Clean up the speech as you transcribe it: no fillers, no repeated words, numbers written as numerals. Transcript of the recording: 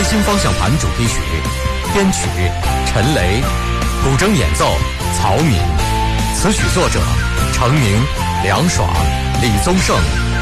新方向盘》主题曲，编曲陈雷，古筝演奏曹敏，词曲作者程明、梁爽、李宗盛、